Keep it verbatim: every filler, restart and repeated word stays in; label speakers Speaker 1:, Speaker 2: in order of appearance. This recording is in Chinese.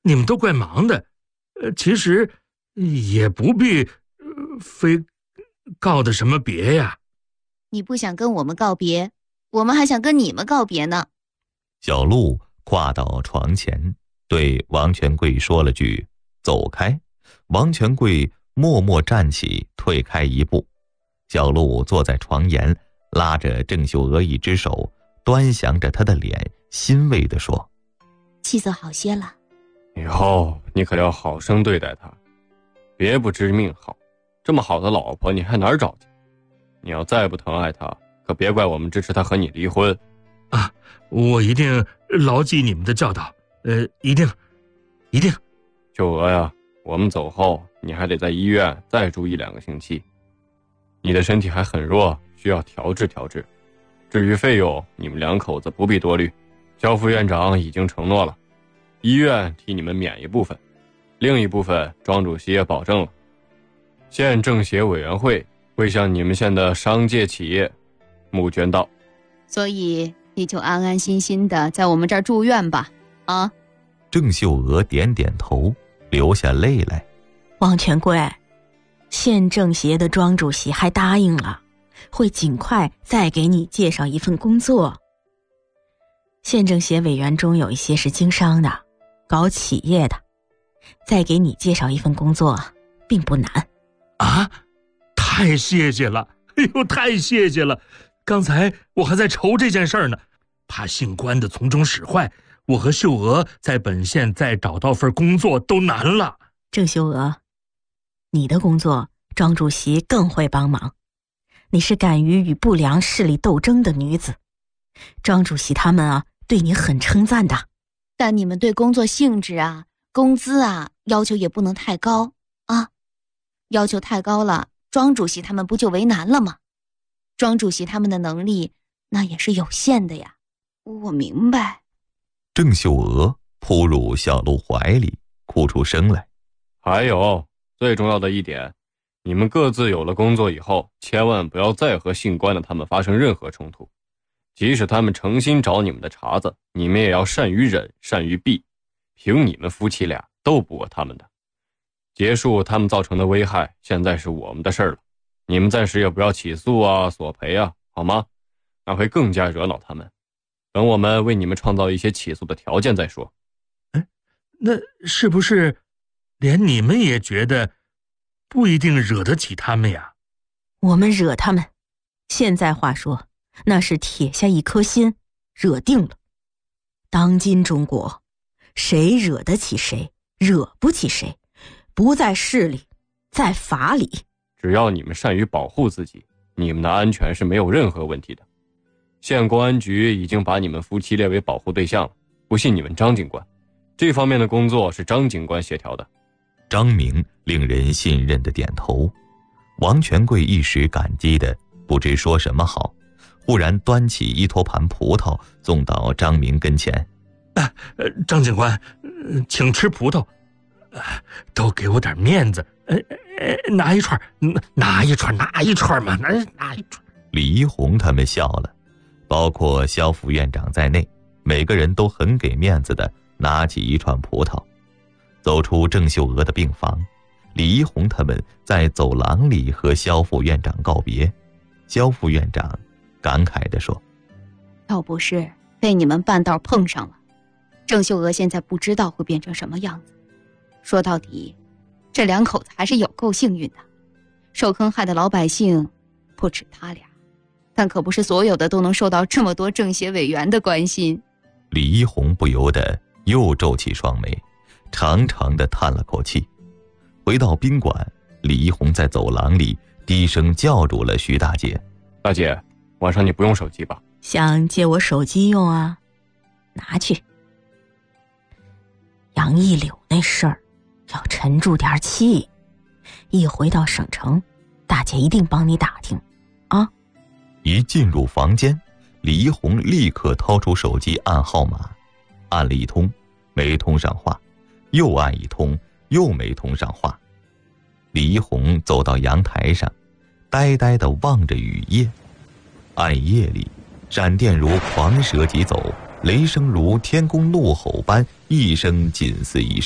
Speaker 1: 你们都怪忙的，呃，其实也不必、呃、非告的什么别呀。
Speaker 2: 你不想跟我们告别，我们还想跟你们告别呢。
Speaker 3: 小陆跨到床前，对王权贵说了句走开。王权贵默默站起，退开一步。小陆坐在床沿，拉着郑秀娥一只手，端详着她的脸，欣慰地说：
Speaker 2: 气色好些了。
Speaker 4: 以后你可要好生对待她，别不知命好，这么好的老婆你还哪儿找去？你要再不疼爱她，可别怪我们支持她和你离婚。
Speaker 1: 啊，我一定牢记你们的教导，呃，一定一定。
Speaker 4: 秀娥呀，我们走后你还得在医院再住一两个星期，你的身体还很弱，需要调治调治。至于费用，你们两口子不必多虑，肖副院长已经承诺了，医院替你们免一部分，另一部分庄主席也保证了，县政协委员会会向你们县的商界企业募捐到。
Speaker 2: 所以你就安安心心的在我们这儿住院吧，啊？
Speaker 3: 郑秀娥点点头，流下泪来。
Speaker 5: 王权贵，县政协的庄主席还答应了，会尽快再给你介绍一份工作。县政协委员中有一些是经商的，搞企业的，再给你介绍一份工作并不难。
Speaker 1: 啊，太谢谢了，哎呦，太谢谢了！刚才我还在愁这件事呢，怕姓关的从中使坏，我和秀娥在本县再找到份工作都难了。
Speaker 5: 郑秀娥，你的工作庄主席更会帮忙，你是敢于与不良势力斗争的女子，庄主席他们啊对你很称赞的。
Speaker 2: 但你们对工作性质啊、工资啊要求也不能太高啊，要求太高了，庄主席他们不就为难了吗？庄主席他们的能力那也是有限的呀。我明白。
Speaker 3: 郑秀娥扑入小陆怀里，哭出声来。
Speaker 4: 还有最重要的一点，你们各自有了工作以后，千万不要再和姓关的他们发生任何冲突。即使他们诚心找你们的茬子，你们也要善于忍，善于避，凭你们夫妻俩斗不过他们的。结束他们造成的危害，现在是我们的事儿了。你们暂时也不要起诉啊、索赔啊，好吗？那会更加惹恼他们。等我们为你们创造一些起诉的条件再说。
Speaker 1: 哎，那是不是连你们也觉得不一定惹得起他们呀？
Speaker 5: 我们惹他们，现在话说，那是铁下一颗心，惹定了。当今中国，谁惹得起谁，惹不起谁，不在势力，在法理。
Speaker 4: 只要你们善于保护自己，你们的安全是没有任何问题的。县公安局已经把你们夫妻列为保护对象了，不信你问张警官，这方面的工作是张警官协调的。
Speaker 3: 张明令人信任的点头。王权贵一时感激的不知说什么好，忽然端起一托盘葡萄送到张明跟前。
Speaker 1: 啊、呃，张警官、呃、请吃葡萄、呃、都给我点面子，呃呃，拿一串，拿一串，拿一串嘛，拿拿一串。
Speaker 3: 李一红他们笑了，包括肖副院长在内，每个人都很给面子的拿起一串葡萄。走出郑秀娥的病房，李一红他们在走廊里和肖副院长告别。肖副院长感慨地说：
Speaker 2: 要不是被你们半道碰上了，郑秀娥现在不知道会变成什么样子。说到底，这两口子还是有够幸运的，受坑害的老百姓不止他俩，但可不是所有的都能受到这么多政协委员的关心。
Speaker 3: 李一红不由得又皱起双眉，长长的叹了口气。回到宾馆，李一红在走廊里低声叫住了徐大姐：
Speaker 4: 大姐，晚上你不用手机吧？
Speaker 5: 想借我手机用啊？拿去。杨一柳那事儿要沉住点气，一回到省城，大姐一定帮你打听啊。
Speaker 3: 一进入房间，李一红立刻掏出手机按号码，按了一通没通上话，又按一通又没通上话。李一红走到阳台上，呆呆地望着雨夜。暗夜里，闪电如狂蛇疾走，雷声如天公怒吼般一声紧似一声。